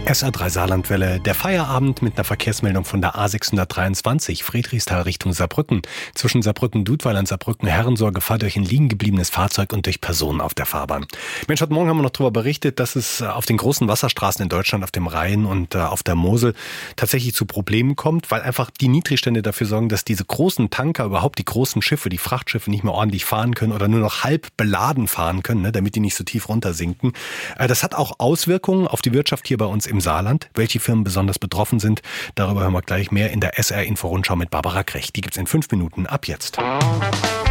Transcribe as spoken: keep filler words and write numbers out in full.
S R drei Saarlandwelle, der Feierabend mit einer Verkehrsmeldung von der A sechshundertdreiundzwanzig, Friedrichsthal Richtung Saarbrücken. Zwischen Saarbrücken-Dudweiler und Saarbrücken-Herrensohr Gefahr durch ein liegen gebliebenes Fahrzeug und durch Personen auf der Fahrbahn. Mensch, heute Morgen haben wir noch darüber berichtet, dass es auf den großen Wasserstraßen in Deutschland, auf dem Rhein und äh, auf der Mosel tatsächlich zu Problemen kommt, weil einfach die Niedrigstände dafür sorgen, dass diese großen Tanker, überhaupt die großen Schiffe, die Frachtschiffe nicht mehr ordentlich fahren können oder nur noch halb beladen fahren können, ne, damit die nicht so tief runtersinken. Äh, das hat auch Auswirkungen auf die Wirtschaft hier bei uns im Saarland. Welche Firmen besonders betroffen sind, darüber hören wir gleich mehr in der S R-Info-Rundschau mit Barbara Krech. Die gibt's in fünf Minuten ab jetzt.